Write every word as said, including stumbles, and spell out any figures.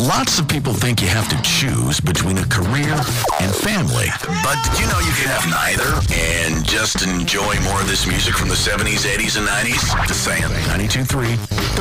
Lots of people think you have to choose between a career and family. But did you know you can have neither and just enjoy more of this music from the seventies, eighties, and nineties? Just saying. ninety-two point three